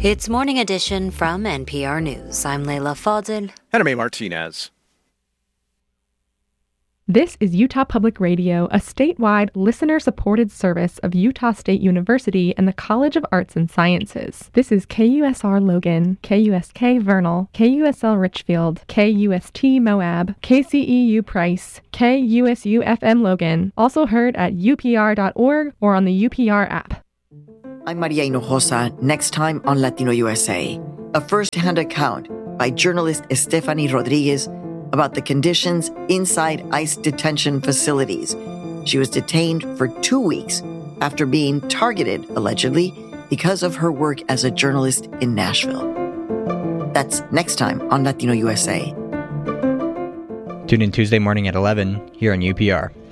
It's Morning Edition from NPR News. I'm Leila Fadel. And I'm A. Martinez. This is Utah Public Radio, a statewide, listener-supported service of Utah State University and the College of Arts and Sciences. This is KUSR Logan, KUSK Vernal, KUSL Richfield, KUST Moab, KCEU Price, KUSU FM Logan, also heard at upr.org or on the UPR app. I'm Maria Hinojosa, next time on Latino USA. A first-hand account by journalist Estefany Rodriguez about the conditions inside ICE detention facilities. She was detained for 2 weeks after being targeted, allegedly, because of her work as a journalist in Nashville. That's next time on Latino USA. Tune in Tuesday morning at 11 here on UPR.